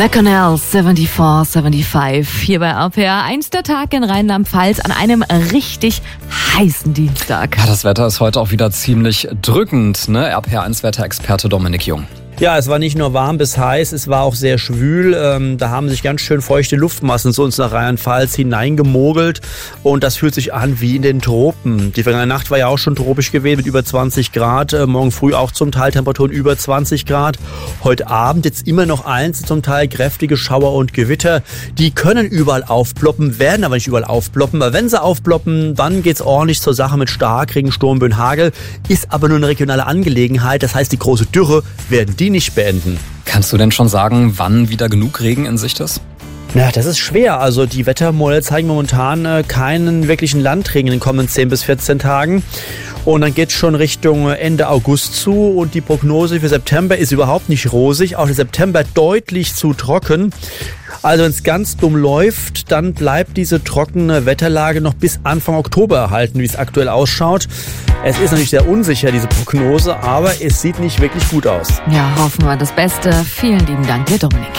The Canals 74-75 hier bei RPR 1, der Tag in Rheinland-Pfalz an einem richtig heißen Dienstag. Ja, das Wetter ist heute auch wieder ziemlich drückend, ne? RPR 1 Wetterexperte Dominik Jung. Ja, es war nicht nur warm bis heiß, es war auch sehr schwül. Da haben sich ganz schön feuchte Luftmassen zu uns nach Rheinland-Pfalz hineingemogelt und das fühlt sich an wie in den Tropen. Die vergangene Nacht war ja auch schon tropisch gewesen mit über 20 Grad, morgen früh auch zum Teil Temperaturen über 20 Grad. Heute Abend jetzt immer noch zum Teil kräftige Schauer und Gewitter. Die können überall aufploppen, werden aber nicht überall aufploppen. Aber wenn sie aufploppen, dann geht's ordentlich zur Sache mit Starkregen, Sturm, Böen, Hagel. Ist aber nur eine regionale Angelegenheit, das heißt die große Dürre werden die nicht beenden. Kannst du denn schon sagen, wann wieder genug Regen in Sicht ist? Ja, das ist schwer. Also die Wettermodelle zeigen momentan keinen wirklichen Landregen in den kommenden 10 bis 14 Tagen. Und dann geht es schon Richtung Ende August zu und die Prognose für September ist überhaupt nicht rosig. Auch der September deutlich zu trocken. Also wenn es ganz dumm läuft, dann bleibt diese trockene Wetterlage noch bis Anfang Oktober erhalten, wie es aktuell ausschaut. Es ist natürlich sehr unsicher, diese Prognose, aber es sieht nicht wirklich gut aus. Ja, hoffen wir das Beste. Vielen lieben Dank dir, Dominik.